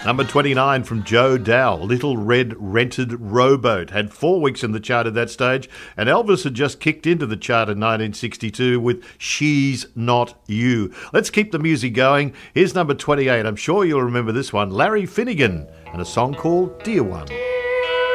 Number 29 from Joe Dow, Little Red Rented Rowboat. Had 4 weeks in the chart at that stage, and Elvis had just kicked into the chart in 1962 with She's Not You. Let's keep the music going. Here's number 28. I'm sure you'll remember this one, Larry Finnegan, and a song called Dear One.